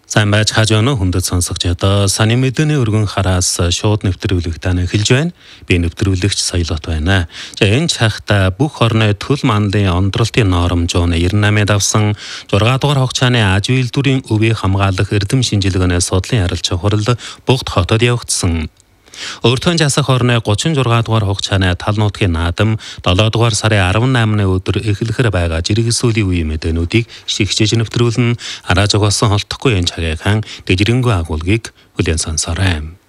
Сайн байж хажааны хүндэт сонсогч одоо саний мэдээний өргөн хараас шууд нэвтрүүлэг тань эхэлж байна. Би нэвтрүүлэгч Соёлот байна. За энэ чахта бүх орны төл манлын ондролтын норм зүүн 98-д авсан 6 дугаар хугацааны аж үйлдвэрийн өвийг хамгаалах эрдэм шинжилгээний судлалын харилцаа хурал Бугт хотод явагдсан. Өөртөө жасах орны 36 дугаар хугацааны тал нутгийн наадам 7 дугаар сарын 18-ны өдөр эхлэхээр байгаа жиргэсүүлийн үеийн мэдээнүүдийг шигшээж нэвтрүүлэн хараа зогссон холдохгүй энэ цагийн дэжрэнгүй агуулгыг хүлээн сонсоорой.